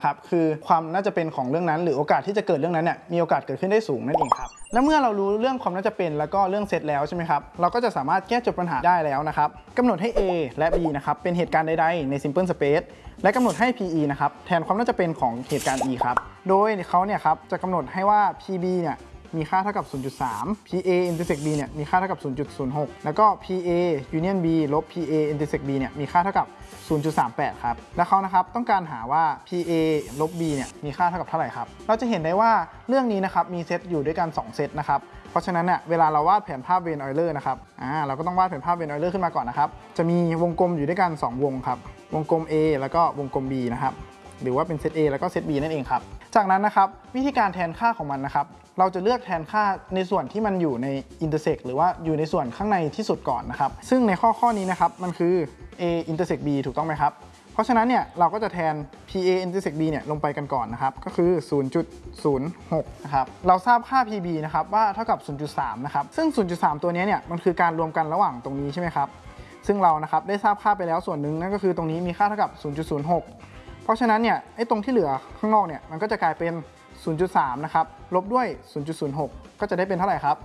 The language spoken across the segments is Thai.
ครับคือความน่าจะเป็นของเรื่องนั้นหรือโอกาสที่จะเกิดเรื่องนั้นเนี่ยมีโอกาสเกิดขึ้นได้สูงนั่นเองครับและเมื่อเรารู้เรื่องความน่าจะเป็นแล้วก็เรื่องเซตแล้วใช่ไหมครับเราก็จะสามารถแก้โจทย์ปัญหาได้แล้วนะครับกำหนดให้ A และ B นะครับเป็นเหตุการณ์ใดๆใน simple space และกำหนดให้ PE นะครับแทนความน่าจะเป็นของเหตุการณ์ E ครับโดยเขาเนี่ยครับจะกำหนดให้ว่า PB เนี่ยมีค่าเท่ากับ 0.3 PA intersect B เนี่ยมีค่าเท่ากับ 0.06 แล้วก็ PA union B ลบ PA intersect B เนี่ยมีค่าเท่ากับ 0.38 ครับและเขานะครับต้องการหาว่า PA ลบ B เนี่ยมีค่าเท่ากับเท่าไหร่ครับเราจะเห็นได้ว่าเรื่องนี้นะครับมีเซตอยู่ด้วยกัน2เซตนะครับเพราะฉะนั้นเนี่ยเวลาเราวาดแผนภาพเวนออยเลอร์นะครับเราก็ต้องวาดแผนภาพเวนออยเลอร์ขึ้นมาก่อนนะครับจะมีวงกลมอยู่ด้วยกัน2วงครับวงกลม A แล้วก็วงกลม B นะครับหรือว่าเป็นเซต A แล้วก็เซต B นั่นเองครับจากนั้นนะครับวิธีการแทนค่าของมันนะครับเราจะเลือกแทนค่าในส่วนที่มันอยู่ใน intersect หรือว่าอยู่ในส่วนข้างในที่สุดก่อนนะครับซึ่งในข้อนี้นะครับมันคือ A intersect B ถูกต้องไหมครับเพราะฉะนั้นเนี่ยเราก็จะแทน PA intersect B เนี่ยลงไปกันก่อนนะครับก็คือ 0.06 นะครับเราทราบค่า PB นะครับว่าเท่ากับ 0.3 นะครับซึ่ง 0.3 ตัวนี้เนี่ยมันคือการรวมกันระหว่างตรงนี้ใช่ไหมครับซึ่งเรานะครับได้ทราบค่าไปแล้วส่วนหนึ่งนั่นก็คือตรงนี้มีค่าเท่ากับ 0.06 เพราะฉะนั้นเนี่ยไอ้ตรงที่เหลือข้างนอกเนี่ยมันก็จะกลายเป็น 0.3 นะครับลบด้วย 0.06 ก็จะได้เป็นเท่าไหร่ครับ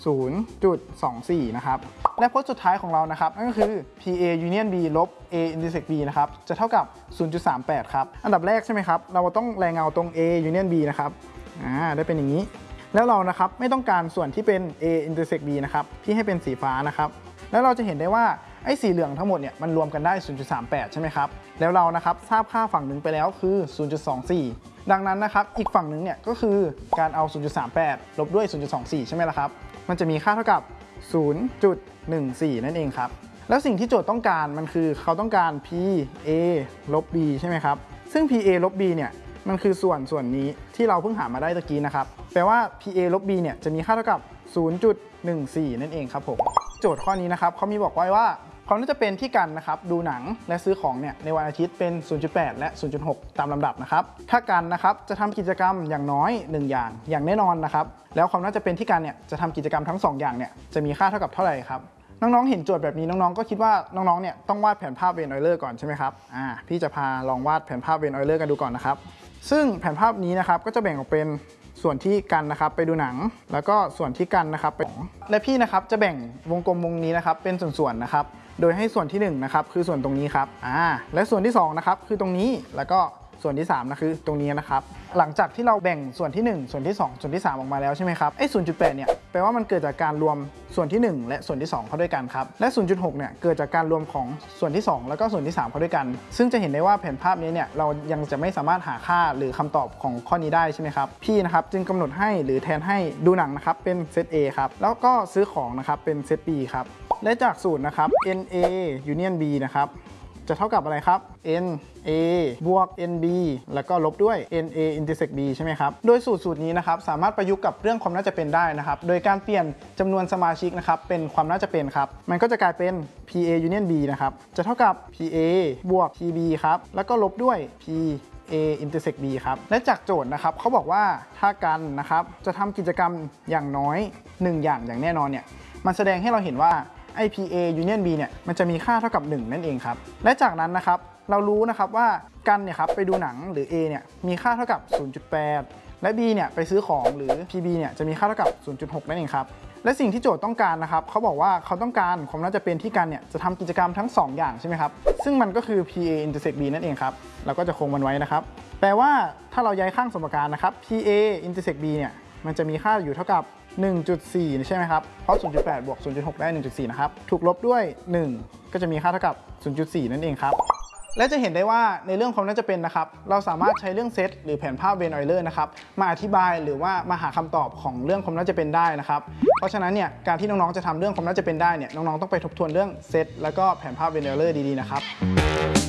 0.24 นะครับและพจน์สุดท้ายของเรานะครับนั่นก็คือ PA union B ลบ A intersect B นะครับจะเท่ากับ 0.38 ครับอันดับแรกใช่ไหมครับเราต้องแรงเงาตรง A union B นะครับได้เป็นอย่างนี้แล้วเรานะครับไม่ต้องการส่วนที่เป็น A intersect B นะครับที่ให้เป็นสีฟ้านะครับแล้วเราจะเห็นได้ว่าไอ้สีเหลืองทั้งหมดเนี่ยมันรวมกันได้ 0.38 ใช่ไหมครับแล้วเรานะครับทราบค่าฝั่งหนึ่งไปแล้วคือ 0.24 ดังนั้นนะครับอีกฝั่งหนึ่งเนี่ยก็คือการเอา 0.38 ลบด้วย 0.24 ใช่ไหมล่ะครับมันจะมีค่าเท่ากับ 0.14 นั่นเองครับแล้วสิ่งที่โจทย์ต้องการมันคือเขาต้องการ PA ลบ B ใช่ไหมครับซึ่ง PA ลบ B เนี่ยมันคือส่วนนี้ที่เราเพิ่งหามาได้ตะกี้นะครับแปลว่า PA ลบ B เนี่ยจะมีค่าเท่ากับ 0.14 นั่นเองครับผมโจทย์ข้อนี้นะครับเขามีบอกไว้ว่าความน่าจะเป็นที่กันนะครับดูหนังและซื้อของเนี่ยในวันอาทิตย์เป็น 0.8 และ 0.6 ตามลำดับนะครับถ้ากันนะครับจะทำกิจกรรมอย่างน้อย1อย่างแน่นอนนะครับแล้วความน่าจะเป็นที่กันเนี่ยจะทำกิจกรรมทั้ง2อย่างเนี่ยจะมีค่าเท่ากับเท่าไหร่ครับน้องๆเห็นโจทย์แบบนี้น้องๆก็คิดว่าน้องๆเนี่ยต้องวาดแผนภาพเวนออยเลอร์ก่อนใช่ไหมครับพี่จะพาลองวาดแผนภาพเวนออยเลอร์กันดูก่อนนะครับซึ่งแผนภาพนี้นะครับก็จะแบ่งออกเป็นส่วนที่กันนะครับไปดูหนังแล้วก็ส่วนที่กันนะครับไปและพี่นะครับจะแบ่งวงกลมวงนี้นะครับเป็นส่วนๆนะครับโดยให้ส่วนที่1นะครับคือส่วนตรงนี้ครับและส่วนที่2นะครับคือตรงนี้แล้วก็ส่วนที่3นะคือตรงนี้นะครับหลังจากที่เราแบ่งส่วนที่1ส่วนที่2ส่วนที่3ออกมาแล้วใช่ไหมครับไอ้ 0.8 เนี่ยแปลว่ามันเกิดจากการรวมส่วนที่1และส่วนที่2เข้าด้วยกันครับและ 0.6 เนี่ยเกิดจากการรวมของส่วนที่2แล้วก็ส่วนที่3เข้าด้วยกันซึ่งจะเห็นได้ว่าแผนภาพนี้เนี่ยเรายังจะไม่สามารถหาค่าหรือคำตอบของข้อนี้ได้ใช่ไหมครับพี่นะครับจึงกำหนดให้หรือแทนให้ดูหนังนะครับเป็นเซต A ครับแล้วก็ซื้อของนะครับเป็นเซต B ครับและจากสูตรนะครับ NA union B นะครับจะเท่ากับอะไรครับ NA บวก NB แล้วก็ลบด้วย NA intersect B ใช่ไหมครับโดยสูตรนี้นะครับสามารถประยุกต์กับเรื่องความน่าจะเป็นได้นะครับโดยการเปลี่ยนจำนวนสมาชิกนะครับเป็นความน่าจะเป็นครับมันก็จะกลายเป็น PA union B นะครับจะเท่ากับ PA บวก PB ครับแล้วก็ลบด้วย PA intersect B ครับและจากโจทย์นะครับเขาบอกว่าถ้ากันนะครับจะทำกิจกรรมอย่างน้อย1อย่างแน่นอนเนี่ยมันแสดงให้เราเห็นว่าPA union B เนี่ยมันจะมีค่าเท่ากับ1นั่นเองครับและจากนั้นนะครับเรารู้นะครับว่ากันเนี่ยครับไปดูหนังหรือ A เนี่ยมีค่าเท่ากับ 0.8 และ B เนี่ยไปซื้อของหรือ PB เนี่ยจะมีค่าเท่ากับ 0.6 นั่นเองครับและสิ่งที่โจทย์ต้องการนะครับเขาบอกว่าเขาต้องการความน่าจะเป็นที่กันเนี่ยจะทำกิจกรรมทั้ง2อย่างใช่ไหมครับซึ่งมันก็คือ PA intersect B นั่นเองครับเราก็จะคงมันไว้นะครับแปลว่าถ้าเราย้ายข้างสมการนะครับ PA intersect B เนี่ยมันจะมีค่าอยู่เท่ากับ1.4 ใช่ไหมครับเพราะ 0.8 บวก 0.6 ได้ 1.4 นะครับถูกลบด้วย1ก็จะมีค่าเท่ากับ 0.4 นั่นเองครับและจะเห็นได้ว่าในเรื่องความน่าจะเป็นนะครับเราสามารถใช้เรื่องเซตหรือแผนภาพเวนออยเลอร์นะครับมาอธิบายหรือว่ามาหาคำตอบของเรื่องความน่าจะเป็นได้นะครับเพราะฉะนั้นเนี่ยการที่น้องๆจะทำเรื่องความน่าจะเป็นได้เนี่ยน้องๆต้องไปทบทวนเรื่องเซตแล้วก็แผนภาพเวนออยเลอร์ดีๆนะครับ